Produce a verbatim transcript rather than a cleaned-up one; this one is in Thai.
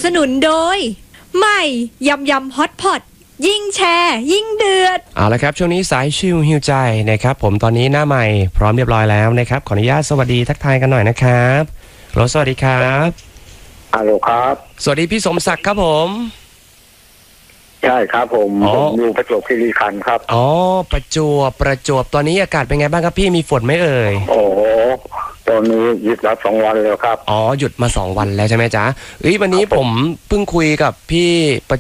สนุนโดยใหม่ยำยำฮอตพอตยิ่งแชร์ยิ่งเดือดเอาละครับช่วงนี้สายชิลฮิวใจนะครับผมตอนนี้หน้าใหม่พร้อมเรียบร้อยแล้วนะครับขออนุญาตสวัสดีทักทายกันหน่อยนะครับโหลสวัสดีครับฮัลโหลครับสวัสดีพี่สมศักดิ์ครับผมใช่ครับผมผมอยู่ประจวบคีรีขันธ์ครับอ๋อประจวบประจวบตอนนี้อากาศเป็นไงบ้างครับพี่มีฝนไหมเอ่ยโอ้โหตอนนี้หยุดรับสองวันแล้วครับอ๋อหยุดมาสองวันแล้วใช่ไหมจ๊ะเอ้ยวันนี้ผมเพิ่งคุยกับพี่ประ